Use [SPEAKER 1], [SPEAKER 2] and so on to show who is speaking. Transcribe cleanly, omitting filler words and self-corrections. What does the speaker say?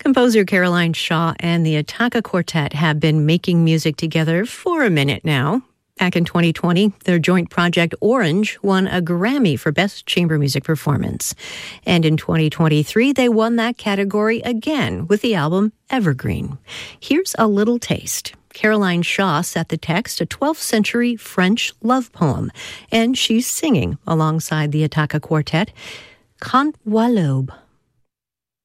[SPEAKER 1] Composer Caroline Shaw and the Attacca Quartet have been making music together for a minute now. Back in 2020, their joint project Orange won a Grammy for Best Chamber Music Performance. And in 2023, they won that category again with the album Evergreen. Here's a little taste. Caroline Shaw set the text, a 12th century French love poem, and she's singing alongside the Attacca Quartet, Quand Walobe.